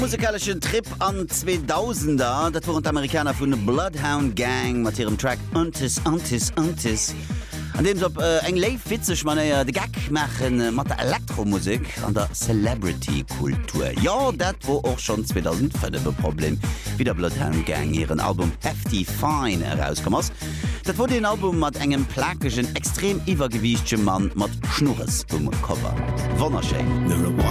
musikalischen Trip an 2000er, dat waren Amerikaner vun de Bloodhound Gang mat ihrem Track Antis. An dem op eng Leif witzech man de Gag machen mat der Elektromusik an der Celebrity-Kultur. Ja, dat wo auch schon 2005 Problem wie der Bloodhound Gang ihren Album Hefty Fine herauskommmers. Dat wurde den Album mat engem plakegen extrem iwwergewichtche Mann mat Schnurres um Cover. Wonnerschein.